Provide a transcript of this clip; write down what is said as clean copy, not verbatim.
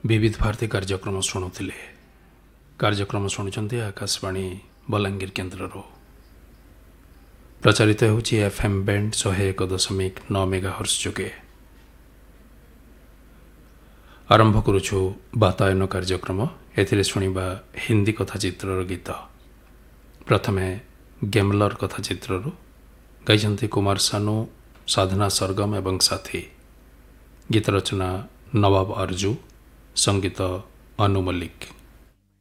विविध भारती कार्यक्रम शुणुले कार्यक्रम शुणुंट आकाशवाणी बलांगीर केन्द्र प्रचारित होची एफएम बैंड 101.9 मेगाहर्ट्ज जोगे आरंभ करुछु बातायन कार्यक्रम एथिरे शुणिबा हिंदी कथाचित्र गीत प्रथमे गेमलर कथाचित्र गाइछन्ति कुमार सानू साधना सरगम एवं साथी गीत रचना नवाब आरजू संगीत अनु मल्लिक।